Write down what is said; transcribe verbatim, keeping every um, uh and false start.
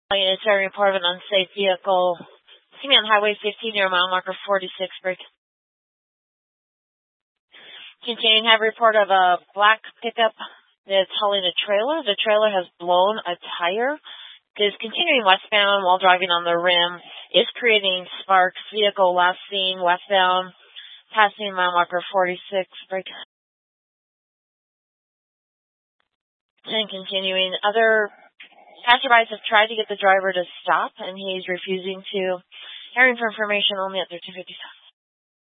It's a report of an unsafe vehicle. See me on Highway fifteen near mile marker forty-six. Break. Continuing, have a report of a black pickup that's hauling a trailer. The trailer has blown a tire. It is continuing westbound while driving on the rim. Is creating sparks. Vehicle last seen westbound, passing mile marker forty-six. Break. And continuing, other passerbys have tried to get the driver to stop, and he's refusing to. Hearing for information only at thirteen fifty-seven.